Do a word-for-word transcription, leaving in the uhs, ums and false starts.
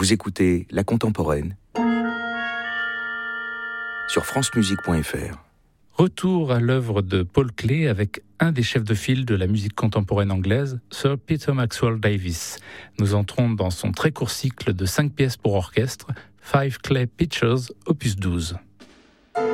Vous écoutez La Contemporaine sur francemusique point f r. Retour à l'œuvre de Paul Klee avec un des chefs de file de la musique contemporaine anglaise, Sir Peter Maxwell Davies. Nous entrons dans son très court cycle de cinq pièces pour orchestre, Five Clay Pictures, opus douze.